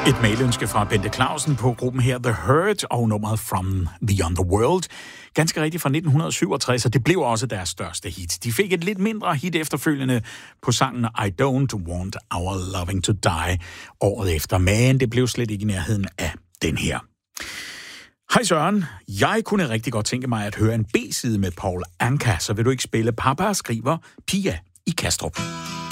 Et mailønske fra Bente Clausen på gruppen her The Hurt og nummeret From Beyond the World. Ganske rigtigt fra 1967, og det blev også deres største hit. De fik et lidt mindre hit efterfølgende på sangen I Don't Want Our Loving to Die året efter, men det blev slet ikke i nærheden af den her. Hej Søren, jeg kunne rigtig godt tænke mig at høre en B-side med Paul Anka, så vil du ikke spille Papa skriver Pia i Kastrup.